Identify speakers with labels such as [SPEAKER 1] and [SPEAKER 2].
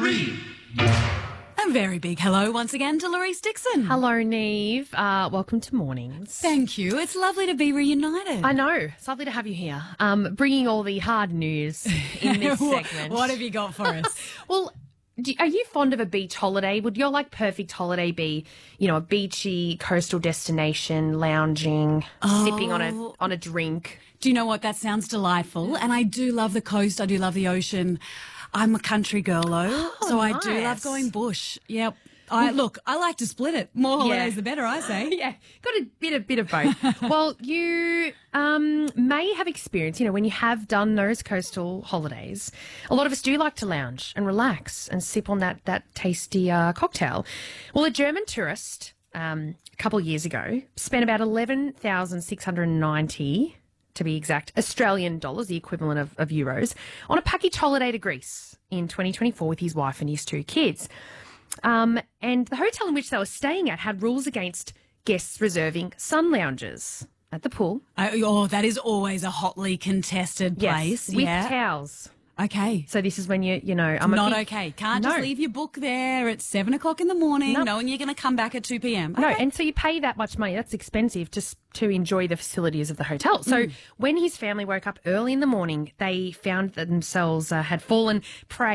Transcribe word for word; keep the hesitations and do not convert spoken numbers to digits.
[SPEAKER 1] three.
[SPEAKER 2] A very big hello once again to Louise Dixon.
[SPEAKER 3] Hello, Neve. Uh, welcome to Mornings.
[SPEAKER 2] Thank you. It's lovely to be reunited.
[SPEAKER 3] I know. It's lovely to have you here. Um, bringing all the hard news in this
[SPEAKER 2] what,
[SPEAKER 3] segment.
[SPEAKER 2] what have you got for us?
[SPEAKER 3] Well, do, are you fond of a beach holiday? Would your like perfect holiday be, you know, a beachy coastal destination, lounging,
[SPEAKER 2] Oh.
[SPEAKER 3] sipping on a on a drink?
[SPEAKER 2] Do you know what? That sounds delightful. And I do love the coast. I do love the ocean. I'm a country girl, though,
[SPEAKER 3] Oh,
[SPEAKER 2] so I do
[SPEAKER 3] nice.
[SPEAKER 2] love going bush. Yep. I, look, I like to split it. More holidays,
[SPEAKER 3] Yeah.
[SPEAKER 2] the better, I say.
[SPEAKER 3] Yeah, got a bit of bit of both. Well, you um, may have experienced, you know, when you have done those coastal holidays, a lot of us do like to lounge and relax and sip on that that tasty uh, cocktail. Well, a German tourist um, a couple of years ago spent about eleven thousand six hundred ninety, to be exact, Australian dollars, the equivalent of, of euros, on a package holiday to Greece in twenty twenty-four with his wife and his two kids. Um, and the hotel in which they were staying at had rules against guests reserving sun lounges at the pool.
[SPEAKER 2] I, oh, that is always a hotly contested place.
[SPEAKER 3] Yes, with
[SPEAKER 2] yeah.
[SPEAKER 3] towels.
[SPEAKER 2] Okay.
[SPEAKER 3] So this is when you, you know, I'm a
[SPEAKER 2] Not
[SPEAKER 3] big-
[SPEAKER 2] okay. Can't
[SPEAKER 3] No.
[SPEAKER 2] just leave your book there at seven o'clock in the morning,
[SPEAKER 3] No.
[SPEAKER 2] knowing you're going to come back at two p.m.
[SPEAKER 3] No,
[SPEAKER 2] Okay.
[SPEAKER 3] and so you pay that much money. That's expensive just to enjoy the facilities of the hotel. So when his family woke up early in the morning, they found that themselves uh, had fallen prey